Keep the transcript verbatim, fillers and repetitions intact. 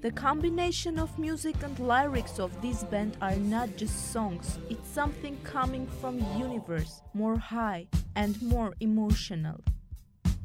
The combination of music and lyrics of this band are not just songs, it's something coming from the universe, more high and more emotional.